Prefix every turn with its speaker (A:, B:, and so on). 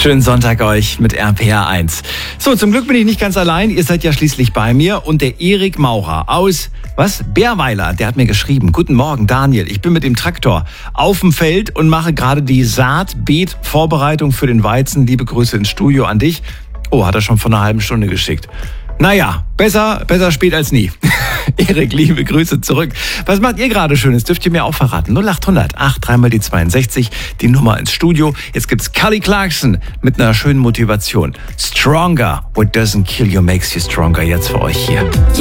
A: Schönen Sonntag euch mit RPR 1. So, zum Glück bin ich nicht ganz allein. Ihr seid ja schließlich bei mir. Und der Erik Maurer aus, Bärweiler, der hat mir geschrieben. Guten Morgen, Daniel. Ich bin mit dem Traktor auf dem Feld und mache gerade die Saatbeet-Vorbereitung für den Weizen. Liebe Grüße ins Studio an dich. Oh, hat er schon vor einer halben Stunde geschickt. Naja, besser spät als nie. Erik, liebe Grüße zurück. Was macht ihr gerade Schönes? Dürft ihr mir auch verraten. 0800 83 die 62, die Nummer ins Studio. Jetzt gibt's Kelly Clarkson mit einer schönen Motivation. Stronger. What doesn't kill you makes you stronger. Jetzt für euch hier.